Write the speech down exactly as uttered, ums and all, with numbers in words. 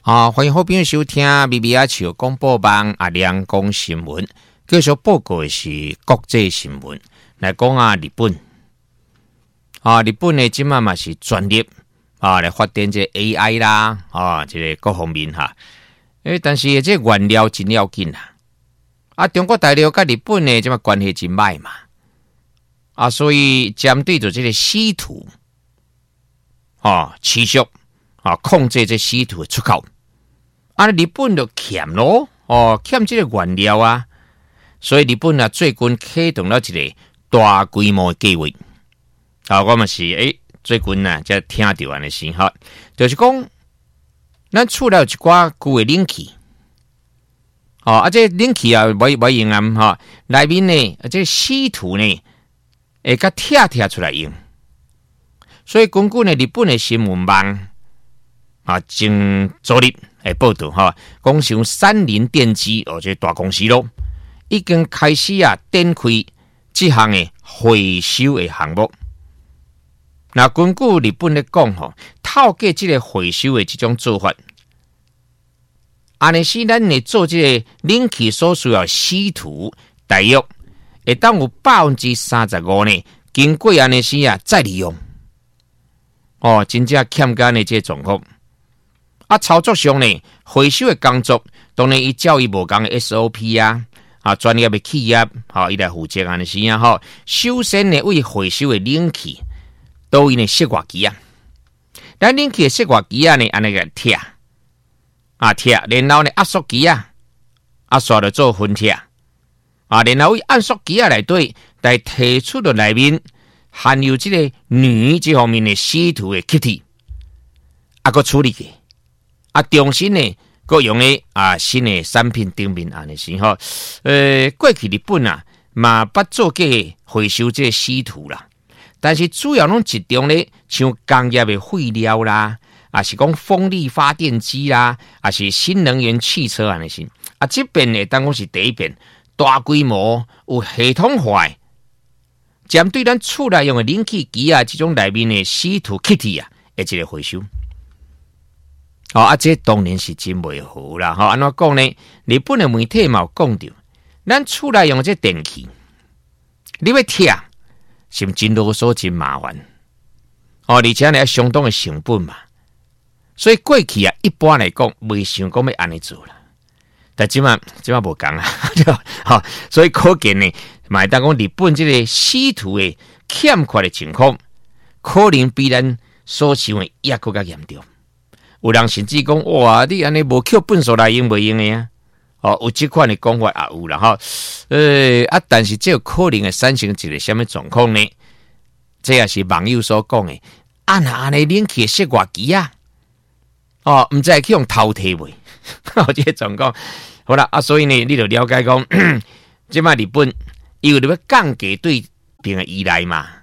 啊，欢迎好朋友收听 B B 阿笑广播网阿亮讲新闻。继续报告的是国际新闻，来讲啊，日本啊，日本呢，即嘛嘛是专业啊来发展这 A I 啦，啊，这个各方面哈。诶，但是这原料真要紧啦。啊，中国大陆甲日本呢，即嘛关系真歹嘛。啊，所以针对着这个稀土，啊，持续啊控制这稀土的出口。啊，日本就欠咯，哦，欠这个原料啊，所以日本啊最近启动了一个大规模的计划。啊，我嘛是诶，最近啊才听到安尼事哈，就是讲，咱厝内有一寡旧的冷气，哦，啊，这冷气啊，无无用啊，哈，内面呢，啊，这稀土呢，会甲拆拆出来用，所以根据呢日本的新闻网啊，前昨日。诶，报道哈，讲像三菱电机哦，这大公司咯，已经开始啊展开这项的回收的项目。那根据日本咧讲吼，透过这个回收的这种做法，安尼是咱呢做这个冷气所需要稀土，大约会当有百分之三十五呢，经过安尼是啊再利用。哦，真正欠干的这状况。啊，操作上呢，回收的工作当然伊照伊无共的 S O P 啊，啊专业的企业，吼、啊、伊来负责安尼是啊，吼。首先呢，为回收的冷气，都因的湿滑机啊，咱冷气的湿滑机啊呢，安尼个拆啊拆，然后呢压缩机啊，压缩了做分拆啊，然后压缩机啊内底来提出了内面含有这个铝这方面的稀土的气体，啊个处理嘅。啊，重新呢，各用的啊新的产品顶面安尼是吼，呃，过去日本啊嘛捌做过回收这稀土啦，但是主要拢集中咧像工业的废料啦，啊是讲风力发电机啦，啊是新能源汽车安尼是，啊这边呢当讲是第一遍大规模有系统化的，针对咱厝内用的冷气机啊，这种内面的稀土气体啊，会一个回收。哦，啊，这当然是真袂好啦！吼、哦，安怎讲呢？日本的媒体嘛有讲到，咱厝内用这电器，你要拆，是不真啰嗦、真麻烦？哦，而且呢，相当的成本嘛。所以过去啊，一般来讲，未想讲要安尼做啦。但即嘛，即嘛无讲啊，好、哦，所以可见呢，买当讲日本这个稀土的欠缺的情况，可能比咱所想的也更加严重。有人甚至讲哇，你安尼无扣本数来用袂用的啊？哦，有这款的讲法也有啦哈。呃啊，但是这可能会产生一个什么状况呢？这也是网友所讲的。啊那安尼冷气湿滑机啊，哦，唔知去用偷摕袂？哦，这个状况好啦啊，所以呢，你就了解讲，即卖日本伊有要降低对边的依赖嘛？